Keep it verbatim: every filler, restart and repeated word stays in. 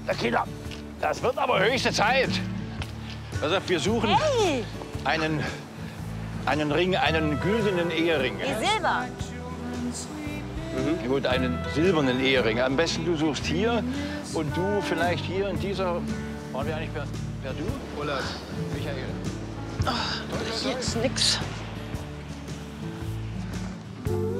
Na Kinder, das wird aber höchste Zeit. Also wir suchen Hey! einen, einen Ring, einen güldenen Ehering. Die Silber. Mhm. Gut, einen silbernen Ehering. Am besten du suchst hier und du vielleicht hier in dieser. Waren wir eigentlich per, per Du? Oder Michael? Ach, hier ist nix.